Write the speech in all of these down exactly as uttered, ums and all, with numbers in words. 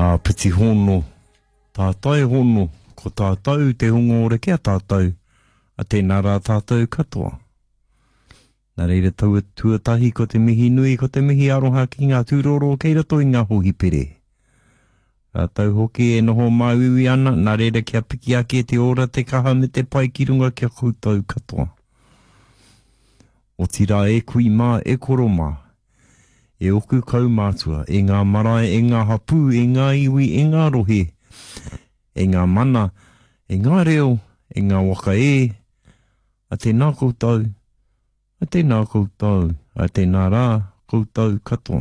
a piti hono, tātai hono, ko tātou te hunga ore kia tātou, a tēnā rā tātou katoa. Nā reira taua tuatahi ko te mihi nui, ko te mihi aroha ki ngā tūroro kei rato i ngā hohi pere. Rātau hoki e noho mauiwi ana, nā reira kia piki ake te ora te kaha me te pai ki runga kia koutou katoa. O tira e kui mā, e koro mā, e oku kau mātua, e ngā marae, e ngā hapū, e ngā iwi, e ngā rohe, e ngā mana, e ngā reo, e ngā waka e, a tēnā koutou, a tēnā koutou, a tēnā rā koutou katoa.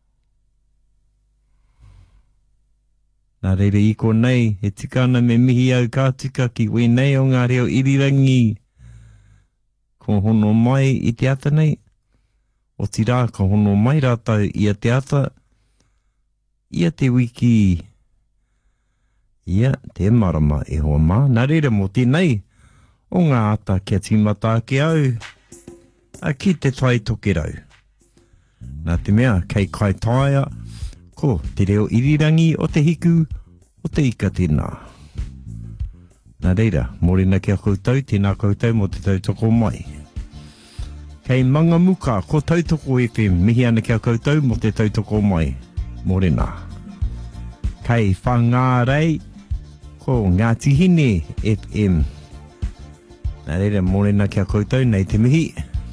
Nā reire i ko nei, he tika ana me mihi au kā tika ki wēnei o ngā reo irirangi, ko hono mai i te ata nei, o tira ka hono mai rātau i a te ata, i a te wiki, ia te marama e hoa mā, nā reira mō tēnei, o ngā ata kia tīmata ke au, a ki te tai toke rau. Nā te mea, kei kai taia, ko te reo irirangi o te hiku, o te ika tēnā. Nā reira, mōrena kia koutou, tēnā koutou mō te tautoko mai. Kei manga muka, ko tautoko F M, mihi ana kia koutou mō te tautoko mai. Mōrena. Kei whangārei, ko Ngāti Hine F M. Nā reira, mōrena kia koutou, nei te mihi.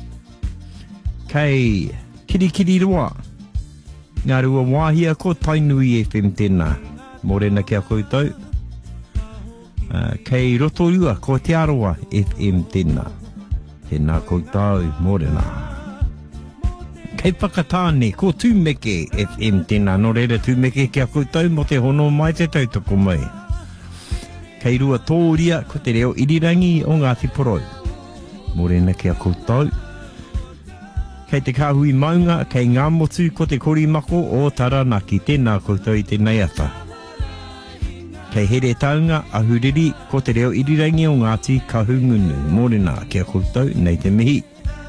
Kei Kirikiri Roa, ngā rua wāhia ko Tainui F M tēnā, mōrena kia koutou. Uh, kei Rotorua ko Te Aroa F M tēnā, tēnā koutou, mōrena. Kei Whakatāne ko Tūmeke F M tēnā, no reira Tūmeke kia koutou mo te hono mai te tautoko mai. Kei Rua Tōria ko te reo irirangi o Ngāti Porou, mōrena kia koutou. Kei te kāhui maunga, kei ngā motu ko te korimako o Taranaki, tēnā koutou i tēnei ata. Kei here taunga, ahuriri ko te reo irirangi o Ngāti Kahungunu, mōrena kia koutou nei te mihi.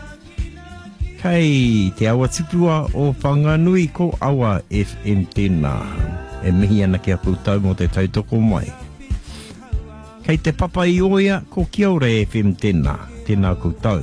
Kei te awa tipua o Whanganui ko Awa F M tēnā, e mihi ana kia koutou mo te tautoko mai. Kei te papa i oia ko Kiaura F M tēnā, tēnā koutou.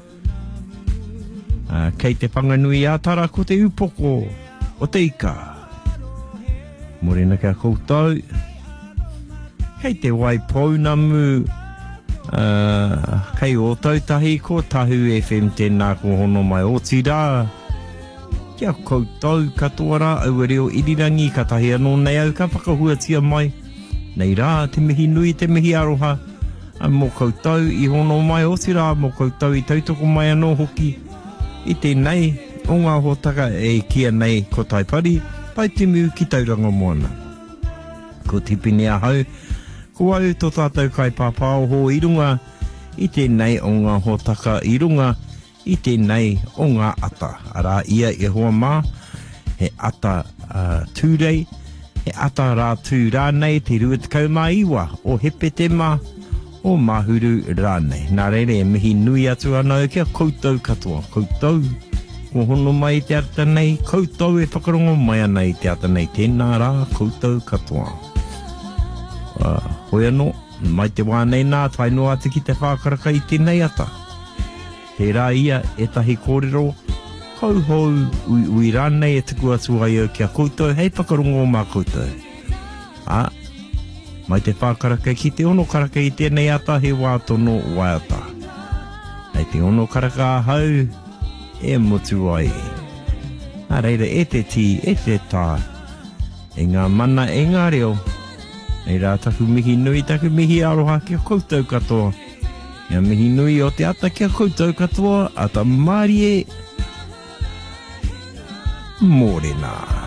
Uh, kei te Whanganui ātara ko te upoko o te ika. Mōrena kia koutou. Kei te Waipounamu, uh, kei o tautahi ko Tahu F M tēnā ko hono mai o tira. Kia koutou katoa rā, au reo irirangi ka tahi anō nei au ka whakahuatia mai. Nei rā, te mihi nui, te mihi aroha. A mō koutou i hono mai o tira, mō koutou i tautoko mai anō hoki. I tēnei, o ngā hōtaka e kia nei ko taipari, pai te miu ki tauranga moana. Ko tipini a hau, ko au tō tātou kai pāpāo ho i runga, i tēnei o ngā hōtaka i runga, i tēnei o ngā ata. Arā ia e hoa mā, he ata uh, tūrei, he ata rā tū rānei, te ruatakau mā iwa, o hepe te mā, o mahuru rānei. Nā reire e mihi nui atu anau kia koutou katoa. Koutou, ko hono mai te ata nei, koutou e whakarongo mai ana i te ata nei. Tēnā rā, koutou katoa. Uh, hoi anō, mai te wānei nā, tai noa atu ki te whākaraka i tēnei ata. Te rā ia e tahi kōrero, kauhou ui, ui rānei e tuku atu ai au kia koutou, hei whakarongo mā koutou. Ah, mai te whākaraka ki te ono karaka i tēnei ata he wā tono waiata. Nei te ono karaka hau e motu ai. Nā reira e te tī, e te tā, e ngā mana, e ngā reo. Nei rā taku mihi nui, taku mihi aroha kia koutou katoa. Ia mihi nui o te ata kia koutou katoa, ata marie. Mōrena.